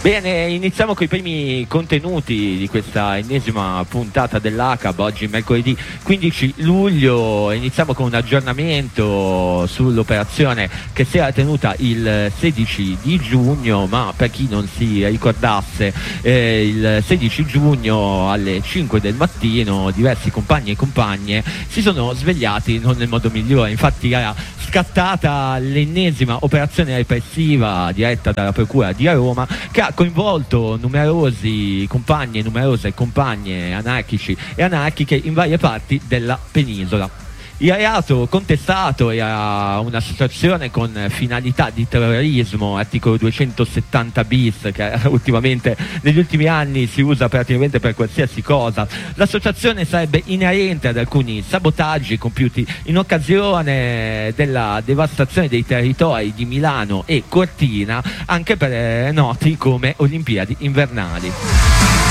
Bene, iniziamo con i primi contenuti di questa ennesima puntata dell'ACAB, oggi mercoledì 15 luglio. Iniziamo con un aggiornamento sull'operazione che si era tenuta il 16 di giugno, ma per chi non si ricordasse, il 16 giugno alle 5 del mattino diversi compagni e compagne si sono svegliati non nel modo migliore. Infatti era scattata l'ennesima operazione repressiva diretta dalla Procura di Roma, che ha coinvolto numerosi compagni e numerose compagne anarchici e anarchiche in varie parti della penisola. Il reato contestato era un'associazione con finalità di terrorismo, articolo 270 bis, che ultimamente negli ultimi anni si usa praticamente per qualsiasi cosa. L'associazione sarebbe inerente ad alcuni sabotaggi compiuti in occasione della devastazione dei territori di Milano e Cortina, anche per noti come Olimpiadi invernali.